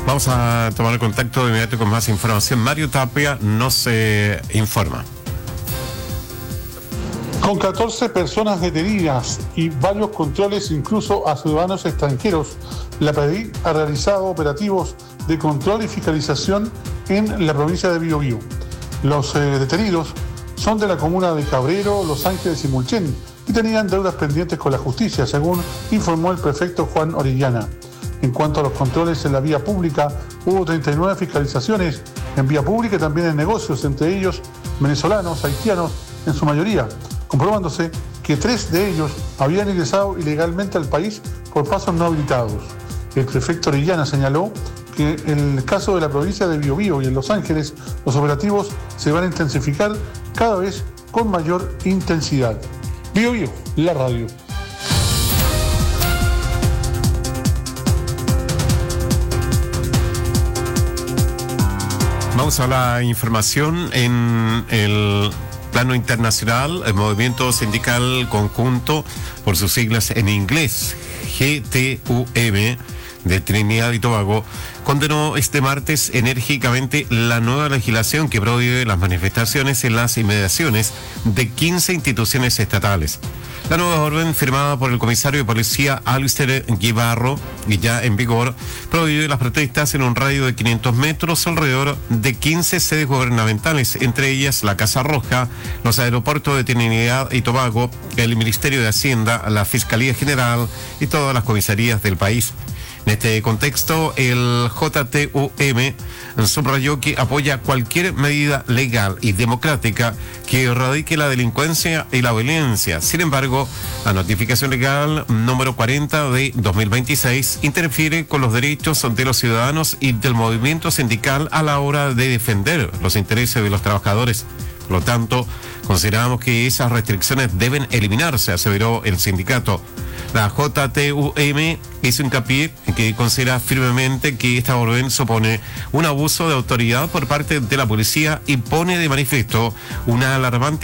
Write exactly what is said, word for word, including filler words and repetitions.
Vamos a tomar contacto de inmediato con más información. Mario Tapia nos eh, informa. Con catorce personas detenidas y varios controles incluso a ciudadanos extranjeros, la P D I ha realizado operativos de control y fiscalización en la provincia de Biobío. Los eh, detenidos son de la comuna de Cabrero, Los Ángeles y Mulchen y tenían deudas pendientes con la justicia, según informó el prefecto Juan Orellana. En cuanto a los controles en la vía pública, hubo treinta y nueve fiscalizaciones en vía pública y también en negocios, entre ellos venezolanos, haitianos, en su mayoría, comprobándose que tres de ellos habían ingresado ilegalmente al país por pasos no habilitados. El prefecto Orellana señaló que en el caso de la provincia de Biobío y en Los Ángeles, los operativos se van a intensificar cada vez con mayor intensidad. Biobío, la radio. Vamos a la información en el plano internacional. El movimiento sindical conjunto, por sus siglas en inglés, G T U M, de Trinidad y Tobago, condenó este martes enérgicamente la nueva legislación que prohíbe las manifestaciones en las inmediaciones de quince instituciones estatales. La nueva orden, firmada por el comisario de policía Alistair Guibarro, y ya en vigor, prohíbe las protestas en un radio de quinientos metros alrededor de quince sedes gubernamentales, entre ellas la Casa Roja, los aeropuertos de Trinidad y Tobago, el Ministerio de Hacienda, la Fiscalía General y todas las comisarías del país. En este contexto, el J T U M subrayó que apoya cualquier medida legal y democrática que erradique la delincuencia y la violencia. Sin embargo, la notificación legal número cuarenta de dos mil veintiséis interfiere con los derechos de los ciudadanos y del movimiento sindical a la hora de defender los intereses de los trabajadores. Por lo tanto, consideramos que esas restricciones deben eliminarse, aseveró el sindicato. La J T U M hizo hincapié en que considera firmemente que esta orden supone un abuso de autoridad por parte de la policía y pone de manifiesto una alarmante